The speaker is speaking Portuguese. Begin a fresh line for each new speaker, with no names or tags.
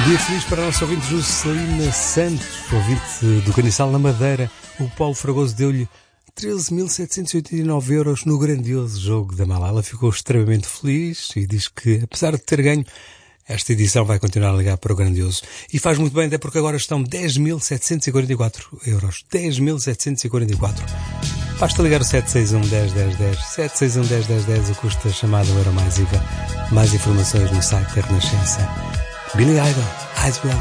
Dia feliz para a nossa ouvinte Juscelina Santos, ouvinte do Caniçal na Madeira. O Paulo Fragoso deu-lhe 13.789 euros no grandioso jogo da Mala. Ela ficou extremamente feliz e diz que, apesar de ter ganho, esta edição vai continuar a ligar para o grandioso. E faz muito bem, até porque agora estão 10.744 euros. 10.744. Basta ligar o 761 10 10 10. 761 10 10 10, o custo da chamada Euro mais IVA. Mais informações no site da Renascença. Billy Idol, Eyes Will.